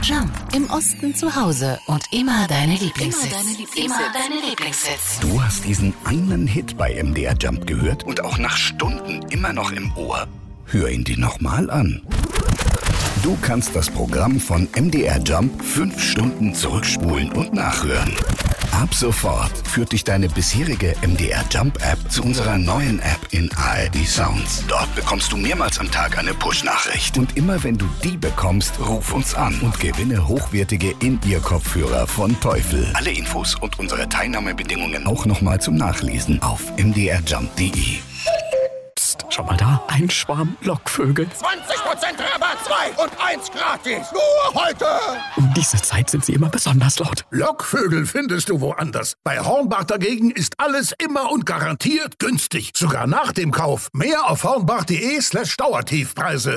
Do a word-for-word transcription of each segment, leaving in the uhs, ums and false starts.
Jump. Im Osten zu Hause und immer deine Lieblingshits. Immer deine Lieblingshits. Immer deine Lieblingshits. Du hast diesen einen Hit bei M D R Jump gehört und auch nach Stunden immer noch im Ohr. Hör ihn dir nochmal an. Du kannst das Programm von M D R Jump fünf Stunden zurückspulen und nachhören. Ab sofort führt dich deine bisherige M D R Jump App zu unserer neuen App in A R D Sounds. Dort bekommst du mehrmals am Tag eine Push-Nachricht. Und immer wenn du die bekommst, ruf uns an und gewinne hochwertige In-Ear-Kopfhörer von Teufel. Alle Infos und unsere Teilnahmebedingungen auch nochmal zum Nachlesen auf m d r jump punkt d e. Psst, schau mal da, ein Schwarm Lockvögel. zwanzig Prozent Rabatt, zwei und eins gratis. Nur heute. Um diese Zeit sind sie immer besonders laut. Lockvögel findest du woanders. Bei Hornbach dagegen ist alles immer und garantiert günstig. Sogar nach dem Kauf. Mehr auf hornbach punkt d e slash Dauertiefpreise.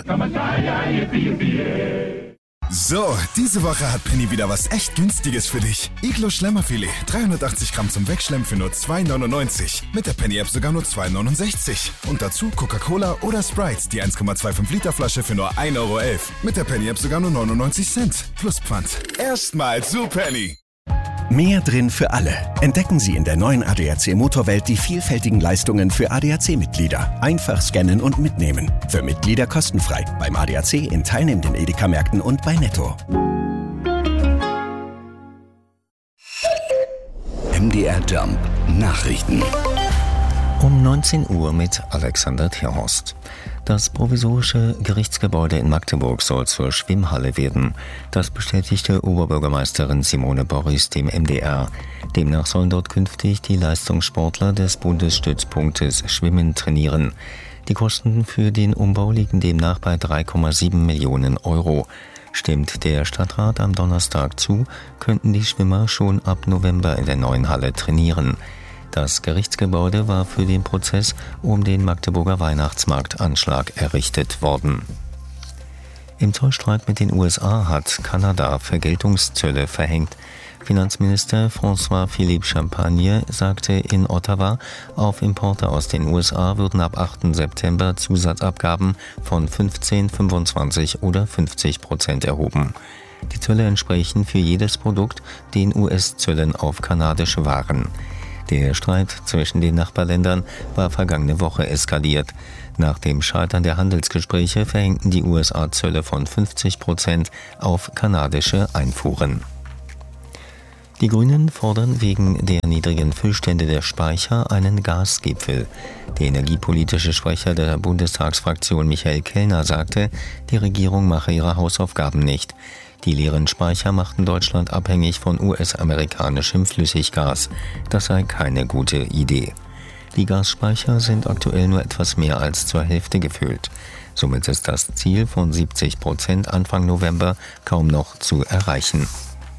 So, diese Woche hat Penny wieder was echt Günstiges für dich. Iglo Schlemmerfilet, dreihundertachtzig Gramm zum Wegschlemmen für nur zwei neunundneunzig. Mit der Penny-App sogar nur zwei neunundsechzig. Und dazu Coca-Cola oder Sprite, die eins Komma fünfundzwanzig Liter Flasche für nur ein Euro elf. Mit der Penny-App sogar nur neunundneunzig Cent. Plus Pfand. Erstmal zu Penny. Mehr drin für alle. Entdecken Sie in der neuen A D A C Motorwelt die vielfältigen Leistungen für A D A C-Mitglieder. Einfach scannen und mitnehmen. Für Mitglieder kostenfrei. Beim A D A C in teilnehmenden Edeka-Märkten und bei Netto. M D R Jump Nachrichten. Um neunzehn Uhr mit Alexander Terhorst. Das provisorische Gerichtsgebäude in Magdeburg soll zur Schwimmhalle werden. Das bestätigte Oberbürgermeisterin Simone Boris dem M D R. Demnach sollen dort künftig die Leistungssportler des Bundesstützpunktes Schwimmen trainieren. Die Kosten für den Umbau liegen demnach bei drei Komma sieben Millionen Euro. Stimmt der Stadtrat am Donnerstag zu, könnten die Schwimmer schon ab November in der neuen Halle trainieren. Das Gerichtsgebäude war für den Prozess um den Magdeburger Weihnachtsmarktanschlag errichtet worden. Im Zollstreit mit den U S A hat Kanada Vergeltungszölle verhängt. Finanzminister François-Philippe Champagne sagte in Ottawa, auf Importe aus den U S A würden ab achten September Zusatzabgaben von fünfzehn, fünfundzwanzig oder fünfzig Prozent erhoben. Die Zölle entsprechen für jedes Produkt den U S-Zöllen auf kanadische Waren. Der Streit zwischen den Nachbarländern war vergangene Woche eskaliert. Nach dem Scheitern der Handelsgespräche verhängten die U S A Zölle von fünfzig Prozent auf kanadische Einfuhren. Die Grünen fordern wegen der niedrigen Füllstände der Speicher einen Gasgipfel. Der energiepolitische Sprecher der Bundestagsfraktion Michael Kellner sagte, die Regierung mache ihre Hausaufgaben nicht. Die leeren Speicher machten Deutschland abhängig von U S-amerikanischem Flüssiggas. Das sei keine gute Idee. Die Gasspeicher sind aktuell nur etwas mehr als zur Hälfte gefüllt. Somit ist das Ziel von siebzig Prozent Anfang November kaum noch zu erreichen.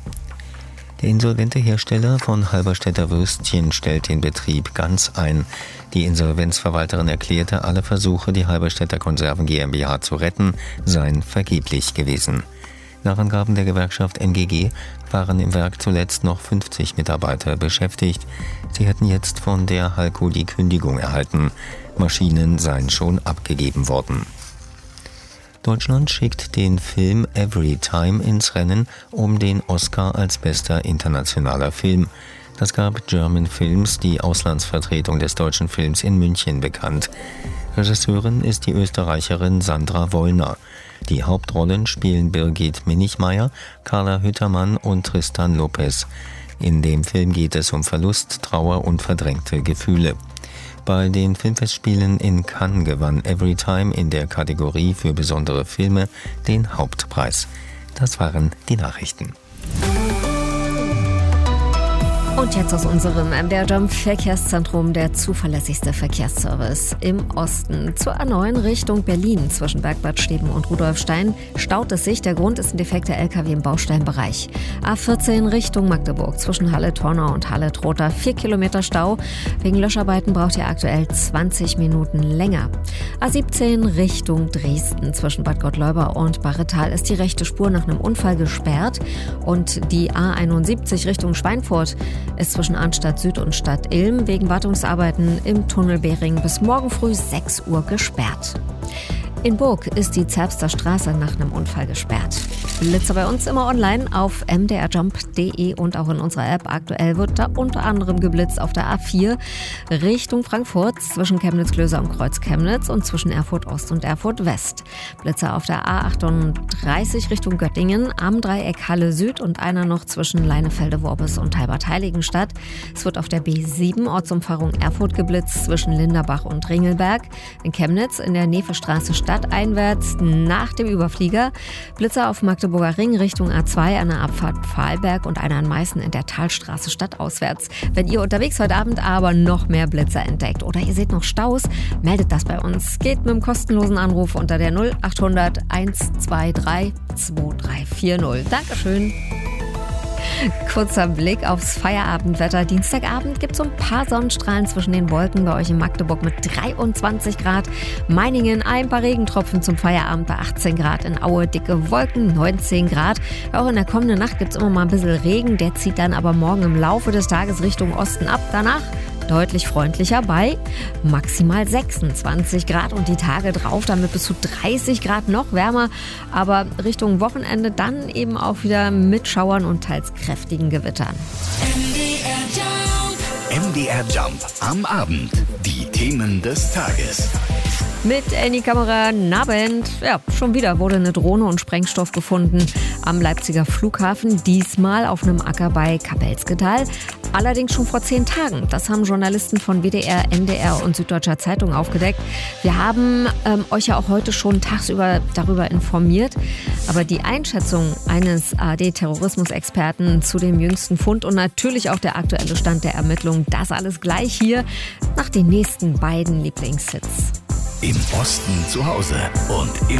Der insolvente Hersteller von Halberstädter Würstchen stellt den Betrieb ganz ein. Die Insolvenzverwalterin erklärte, alle Versuche, die Halberstädter Konserven GmbH zu retten, seien vergeblich gewesen. Nach Angaben der Gewerkschaft N G G waren im Werk zuletzt noch fünfzig Mitarbeiter beschäftigt. Sie hätten jetzt von der Halco die Kündigung erhalten. Maschinen seien schon abgegeben worden. Deutschland schickt den Film Everytime ins Rennen um den Oscar als bester internationaler Film. Das gab German Films, die Auslandsvertretung des deutschen Films in München, bekannt. Regisseurin ist die Österreicherin Sandra Wollner. Die Hauptrollen spielen Birgit Minichmayr, Carla Hüttermann und Tristan Lopez. In dem Film geht es um Verlust, Trauer und verdrängte Gefühle. Bei den Filmfestspielen in Cannes gewann Everytime in der Kategorie für besondere Filme den Hauptpreis. Das waren die Nachrichten. Und jetzt aus unserem M D R Jump Verkehrszentrum der zuverlässigste Verkehrsservice. Im Osten zur A neun Richtung Berlin zwischen Bergbad Steben und Rudolfstein staut es sich. Der Grund ist ein defekter L K W im Baustellenbereich. A vierzehn Richtung Magdeburg zwischen Halle-Tornau und Halle-Trotha vier Kilometer Stau. Wegen Löscharbeiten braucht ihr aktuell zwanzig Minuten länger. A siebzehn Richtung Dresden zwischen Bad Gottleuba und Barretal ist die rechte Spur nach einem Unfall gesperrt. Und die A einundsiebzig Richtung Schweinfurt ist zwischen Arnstadt Süd und Stadt Ilm wegen Wartungsarbeiten im Tunnel Behring bis morgen früh sechs Uhr gesperrt. In Burg ist die Zerbster Straße nach einem Unfall gesperrt. Blitzer bei uns immer online auf m d r jump punkt d e und auch in unserer App. Aktuell wird da unter anderem geblitzt auf der A vier Richtung Frankfurt zwischen Chemnitz-Klöser und Kreuz-Chemnitz und zwischen Erfurt Ost und Erfurt West. Blitzer auf der A achtunddreißig Richtung Göttingen, am Dreieck Halle Süd und einer noch zwischen Leinefelde-Worbis und Halbert-Heiligenstadt. Es wird auf der B sieben Ortsumfahrung Erfurt geblitzt zwischen Linderbach und Ringelberg. In Chemnitz in der Nevestraße stadteinwärts nach dem Überflieger. Blitzer auf Magdeburger Ring Richtung A zwei an der Abfahrt Pfahlberg und einer in Meißen in der Talstraße stadtauswärts. Wenn ihr unterwegs heute Abend aber noch mehr Blitzer entdeckt oder ihr seht noch Staus, meldet das bei uns. Geht mit dem kostenlosen Anruf unter der null acht hundert eins zwei drei zwei drei vier null. Dankeschön. Kurzer Blick aufs Feierabendwetter. Dienstagabend gibt es so ein paar Sonnenstrahlen zwischen den Wolken bei euch in Magdeburg mit dreiundzwanzig Grad. Meiningen ein paar Regentropfen zum Feierabend bei achtzehn Grad. In Aue dicke Wolken, neunzehn Grad. Auch in der kommenden Nacht gibt es immer mal ein bisschen Regen. Der zieht dann aber morgen im Laufe des Tages Richtung Osten ab. Danach deutlich freundlicher bei maximal sechsundzwanzig Grad und die Tage drauf dann mit bis zu dreißig Grad noch wärmer, aber Richtung Wochenende dann eben auch wieder mit Schauern und teils kräftigen Gewittern. M D R Jump am Abend. Die Themen des Tages. Mit Annie Kamera, Nabend. Ja, schon wieder wurde eine Drohne und Sprengstoff gefunden am Leipziger Flughafen. Diesmal auf einem Acker bei Kapelsketal. Allerdings schon vor zehn Tagen. Das haben Journalisten von W D R, N D R und Süddeutscher Zeitung aufgedeckt. Wir haben ähm, euch ja auch heute schon tagsüber darüber informiert. Aber die Einschätzung eines A R D-Terrorismusexperten zu dem jüngsten Fund und natürlich auch der aktuelle Stand der Ermittlungen, das alles gleich hier nach den nächsten beiden Lieblingshits. Im Osten zu Hause und im